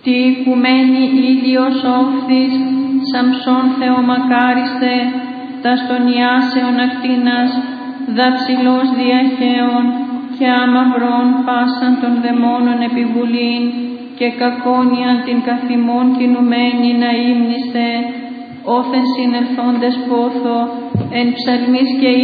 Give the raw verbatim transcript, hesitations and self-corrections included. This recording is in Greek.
τη οικουμένη ήλιος όφθης, Σαμψών Θεομακάριστε, τας των Ιάσεων ακτίνας, δαψιλός διαχέων και αμαυρών πάσαν των δαιμόνων επιβουλήν και κακόνιαν την καθημών κινουμένη να ύμνηστε, όθεν συνελθόντες πόθο, εν ψαλμής και